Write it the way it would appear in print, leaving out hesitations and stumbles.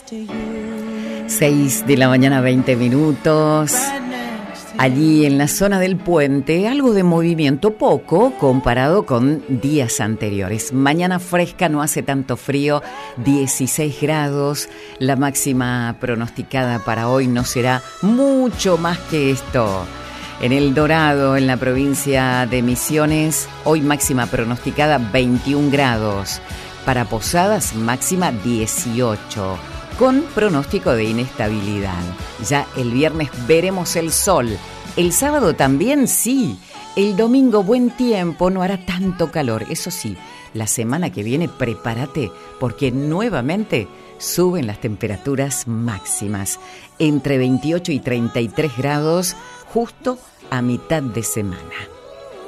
6 de la mañana, 20 minutos. Allí en la zona del puente, algo de movimiento, poco comparado con días anteriores. Mañana fresca, no hace tanto frío, 16 grados. La máxima pronosticada para hoy no será mucho más que esto. En El Dorado, en la provincia de Misiones, hoy máxima pronosticada 21 grados. Para Posadas, máxima 18, con pronóstico de inestabilidad. Ya el viernes veremos el sol. El sábado también sí. El domingo buen tiempo, no hará tanto calor. Eso sí, la semana que viene prepárate porque nuevamente suben las temperaturas máximas. Entre 28 y 33 grados justo a mitad de semana.